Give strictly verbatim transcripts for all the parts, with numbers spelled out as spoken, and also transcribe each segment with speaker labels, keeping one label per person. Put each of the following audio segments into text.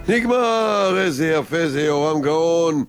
Speaker 1: נגמר, איזה יפה, זה יורם גאון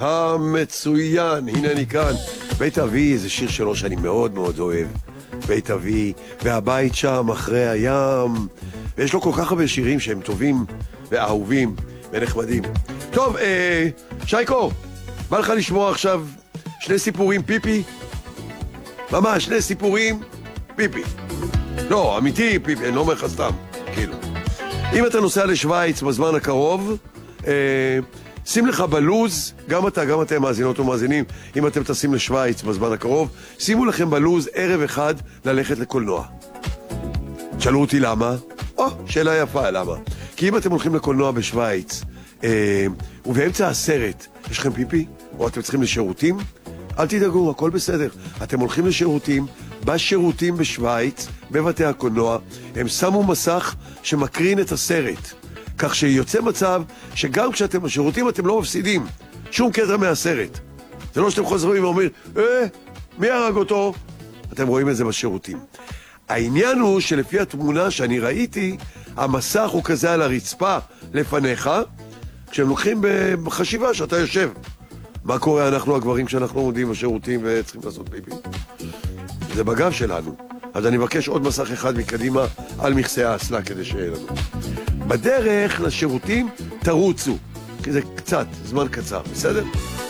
Speaker 1: המצוין. הנה אני כאן. בית אבי זה שיר שלו שאני מאוד מאוד אוהב. בית אבי, והבית שם אחרי הים, ויש לו כל כך הרבה שירים שהם טובים ואהובים ונחמדים. טוב, אה, שייקו, בא לך לשמוע עכשיו שני סיפורים פיפי? ממש, שני סיפורים פיפי. לא, אמיתי פיפי, אני לא אומר לך סתם, כאילו. אם אתה נוסע לשוויץ בזמן הקרוב, אה, שים לך בלוז, גם אתה, גם אתם מאזינות ומאזינים, אם אתם טסים לשוויץ בזמן הקרוב, שימו לכם בלוז ערב אחד ללכת לקולנוע. שאלו אותי למה? או, שאלה יפה, למה? כי אם אתם הולכים לקולנוע בשוויץ, אה, ובאמצע הסרט, יש לכם פיפי? או אתם צריכים לשירותים? אל תדאגו, הכל בסדר. אתם הולכים לשירותים, בשירותים בשוויץ, בבתי הקולנוע, הם שמו מסך שמקרין את הסרט. כך שיוצא מצב שגם כשאתם בשירותים אתם לא מפסידים שום קטע מהסרט. זה לא שאתם חוזרים ואומרים, אה, מי הרג אותו? אתם רואים את זה בשירותים. העניין הוא שלפי התמונה שאני ראיתי, המסך הוא כזה על הרצפה לפניך, כשהם לוקחים בחשיבה שאתה יושב. מה קורה אנחנו הגברים כשאנחנו עומדים בשירותים וצריכים לעשות פיפי? זה בגב שלנו. אז אני מבקש עוד מסך אחד מקדימה על מכסה האסלה כדי שיהיה לנו. בדרך לשירותים תרוצו, כי זה קצת, זמן קצר, בסדר?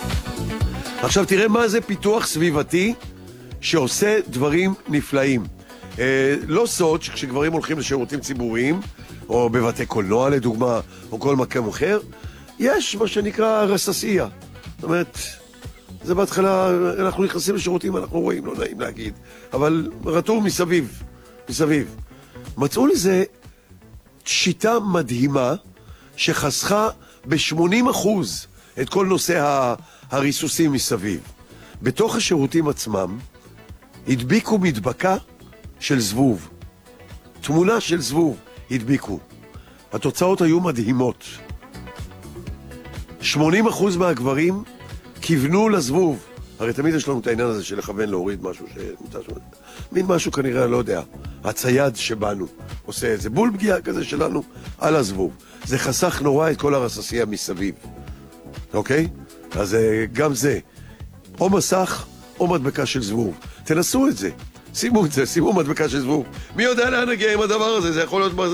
Speaker 1: עכשיו תראה מה זה פיתוח סביבתי שעושה דברים נפלאים. אה, לא סוד שכשגברים הולכים לשירותים ציבוריים, או בבתי קולנוע לדוגמה, או כל מקום אחר, יש מה שנקרא רססיה. זאת אומרת, זה בהתחלה, אנחנו נכנסים לשירותים, אנחנו רואים, לא נעים להגיד, אבל רטור מסביב, מסביב. מצאו לזה שיטה מדהימה שחסכה ב-שמונים אחוז את כל נושא הריסוסים מסביב. בתוך השירותים עצמם הדביקו מדבקה של זבוב. תמונה של זבוב הדביקו. התוצאות היו מדהימות. שמונים אחוז מהגברים כיוונו לזבוב. הרי תמיד יש לנו את העניין הזה של לכוון להוריד משהו שנמצא שם. מין משהו כנראה, לא יודע, הצייד שבנו עושה איזה בול פגיעה כזה שלנו על הזבוב. זה חסך נורא את כל הרססיה מסביב. אוקיי? אז גם זה. או מסך או מדבקה של זבוב. תנסו את זה. שימו את זה, שימו מדבקה של זבוב. מי יודע לאן נגיע עם הדבר הזה? זה יכול להיות...